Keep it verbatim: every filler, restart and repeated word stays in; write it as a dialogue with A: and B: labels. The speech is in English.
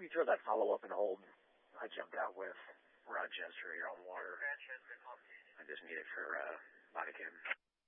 A: you throw that follow-up and hold I jumped out with Rochester here on water. I just need it for uh, body cam.